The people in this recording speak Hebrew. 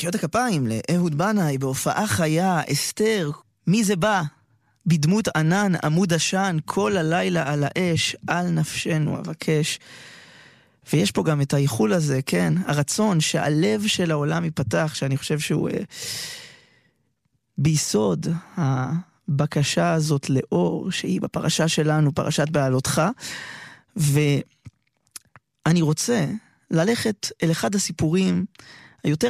מחיאות הכפיים לאהוד בנאי בהופעה חיה, אסתר, מי זה בא? בדמות ענן, עמוד עשן, כל הלילה על האש, על נפשנו אבקש. ויש פה גם את האיחול הזה, כן? הרצון שהלב של העולם ייפתח, שאני חושב שהוא ביסוד הבקשה הזאת לאור, שהיא בפרשה שלנו, פרשת בעלותך. ואני רוצה ללכת אל אחד הסיפורים היותר